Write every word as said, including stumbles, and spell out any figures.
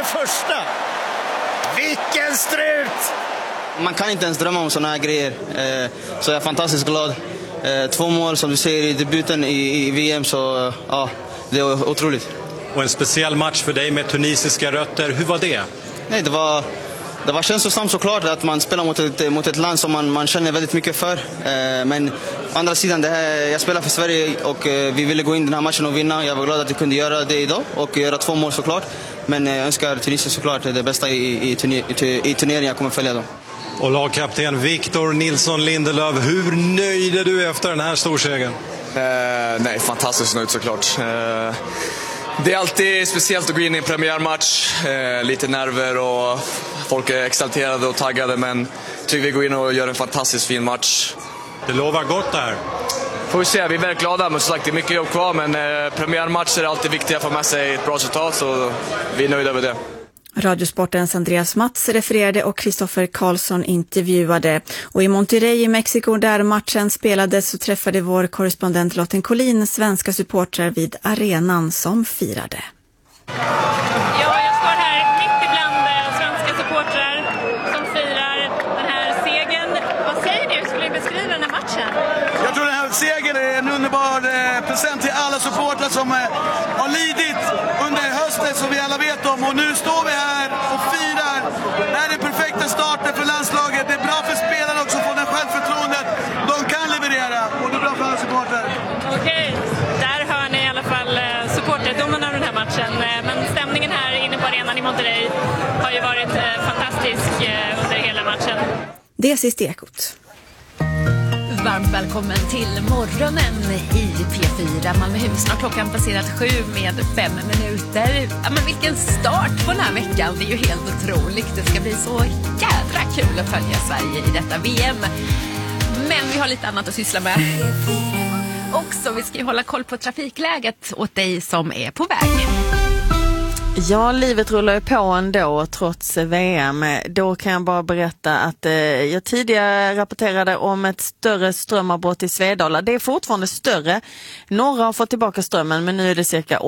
första. Vilken strut! Man kan inte ens drömma om såna här grejer. Så jag är fantastiskt glad. Två mål som du ser i debuten i V M, så ja, det är otroligt. Och en speciell match för dig med tunisiska rötter. Hur var det? Nej, det var... Det var känslosamt såklart att man spelar mot ett, mot ett land som man, man känner väldigt mycket för. Eh, men å andra sidan, det här, jag spelar för Sverige och eh, vi ville gå in den här matchen och vinna. Jag var glad att vi kunde göra det idag och göra två mål såklart. Men jag önskar Tunisien såklart det bästa i, i, turner, i, i turneringen. Jag kommer följa dem. Och lagkapten Victor Nilsson Lindelöf, hur nöjd är du efter den här storsegern? Eh, nej, fantastiskt nöjd såklart. Eh, Det är alltid speciellt att gå in i en premiärmatch. Eh, lite nerver och folk är exalterade och taggade, men jag tycker vi går in och gör en fantastiskt fin match. Det lovar gott där. Får vi se, vi är väldigt glada, men som sagt det är mycket jobb kvar, men eh, premiärmatcher är alltid viktiga att få med sig ett bra resultat, så vi är nöjda med det. Radiosportens Andreas Mats refererade och Kristoffer Karlsson intervjuade. Och i Monterrey i Mexiko, där matchen spelades, så träffade vår korrespondent Lotten Collin svenska supportrar vid arenan som firade. Ja, jag står här mitt ibland svenska supportrar som firar den här segern. Vad säger du? Skulle du beskriva den här matchen? Jag tror den här segern är en underbar eh, present till alla supportrar som eh, har lidit under hösten, som vi alla vet om. Och nu står vi här och firar. Det här är den perfekta starten för landslaget. Det är bra för spelarna också, få den självförtroendet. De kan leverera och det är bra för alla supportrar. Okej, där hör ni i alla fall supporterdomen av den här matchen. Men stämningen här inne på arenan i Monterrey har ju varit fantastisk under hela matchen. Det är sist Ekot. Varmt välkommen till morgonen i P fyra Malmöhus. Snart klockan passerat sju med fem minuter. Ja, men vilken start på den här veckan. Det är ju helt otroligt. Det ska bli så jädra kul att följa Sverige i detta V M. Men vi har lite annat att syssla med. Också, vi ska ju hålla koll på trafikläget åt dig som är på väg. Ja, livet rullar ju på ändå trots V M. Då kan jag bara berätta att eh, jag tidigare rapporterade om ett större strömavbrott i Svedala. Det är fortfarande större. Några har fått tillbaka strömmen, men nu är det cirka